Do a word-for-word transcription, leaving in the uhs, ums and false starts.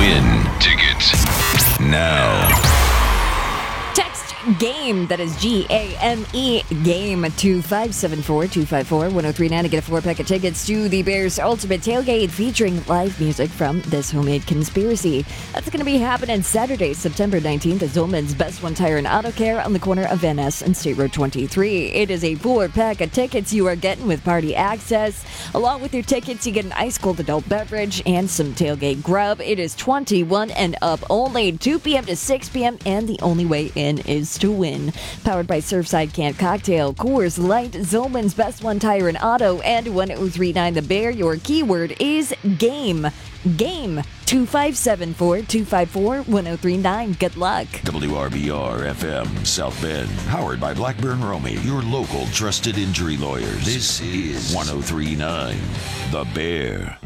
Win tickets now. Text GAME, that is G A M E, GAME, to five seven four, two five four, one oh three nine to get a four-pack of tickets to the Bears Ultimate Tailgate featuring live music from This Homemade Conspiracy. That's going to be happening Saturday, September nineteenth at Zolman's Best One Tire and Auto Care on the corner of Van Ness and State Road twenty-three. It is a four-pack of tickets you are getting with party access. Along with your tickets, you get an ice-cold adult beverage and some tailgate grub. It is twenty-one and up only, two p.m. to six p.m., and the only way in is to win. Powered by Surfside Canned Cocktail, Coors Light, Zolman's Best One Tire and Auto, and one oh three nine The Bear. Your keyword is GAME. GAME. two five seven four, two five four, one oh three nine. Good luck. W R B R F M South Bend. Powered by Blackburn Romy, your local trusted injury lawyers. This is one oh three nine The Bear.